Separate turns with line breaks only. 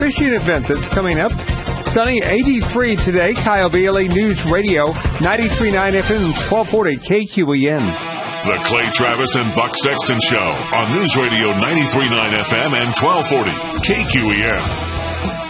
fishing event that's coming up. Sunny 83 today. Kyle Bailey News Radio 93.9 FM 1240 KQEN.
The Clay Travis and Buck Sexton Show on News Radio 93.9 FM and 1240 KQEN.